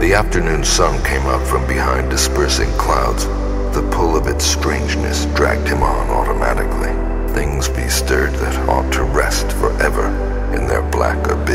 The afternoon sun came up from behind dispersing clouds. The pull of its strangeness dragged him on automatically. Things be stirred that ought to rest forever in their black abyss.